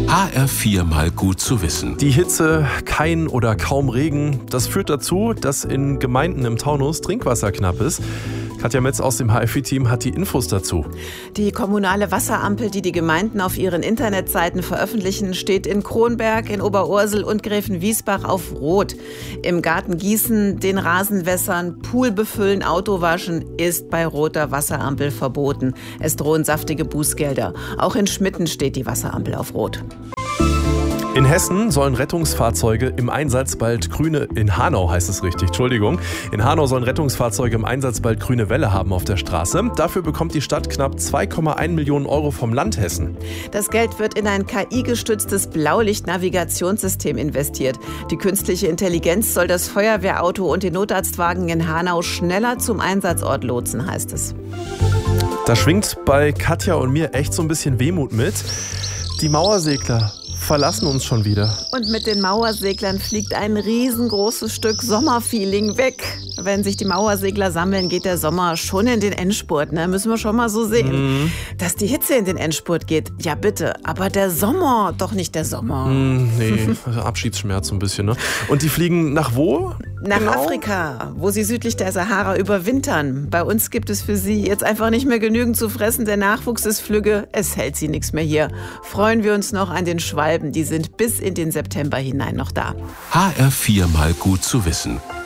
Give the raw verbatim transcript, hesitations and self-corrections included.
H R vier mal gut zu wissen. Die Hitze, kein oder kaum Regen, das führt dazu, dass in Gemeinden im Taunus Trinkwasser knapp ist. Katja Metz aus dem H R vier Team hat die Infos dazu. Die kommunale Wasserampel, die die Gemeinden auf ihren Internetseiten veröffentlichen, steht in Kronberg, in Oberursel und Gräfenwiesbach auf Rot. Im Garten gießen, den Rasen wässern, Pool befüllen, Auto waschen ist bei roter Wasserampel verboten. Es drohen saftige Bußgelder. Auch in Schmitten steht die Wasserampel auf Rot. In Hessen sollen Rettungsfahrzeuge im Einsatz bald grüne, in Hanau heißt es richtig, Entschuldigung. In Hanau sollen Rettungsfahrzeuge im Einsatz bald grüne Welle haben auf der Straße. Dafür bekommt die Stadt knapp zwei Komma eins Millionen Euro vom Land Hessen. Das Geld wird in ein K I-gestütztes Blaulicht-Navigationssystem investiert. Die künstliche Intelligenz soll das Feuerwehrauto und den Notarztwagen in Hanau schneller zum Einsatzort lotsen, heißt es. Da schwingt bei Katja und mir echt so ein bisschen Wehmut mit. Die Mauersegler verlassen uns schon wieder. Und mit den Mauerseglern fliegt ein riesengroßes Stück Sommerfeeling weg. Wenn sich die Mauersegler sammeln, geht der Sommer schon in den Endspurt, ne? Müssen wir schon mal so sehen. Mhm. Dass die Hitze in den Endspurt geht, ja bitte. Aber der Sommer, doch nicht der Sommer. Mhm, nee, also Abschiedsschmerz so ein bisschen, ne? Und die fliegen nach wo? Nach genau? Afrika, wo sie südlich der Sahara überwintern. Bei uns gibt es für sie jetzt einfach nicht mehr genügend zu fressen. Der Nachwuchs ist flügge, es hält sie nichts mehr hier. Freuen wir uns noch an den Schwalben, die sind bis in den September hinein noch da. H R vier mal gut zu wissen.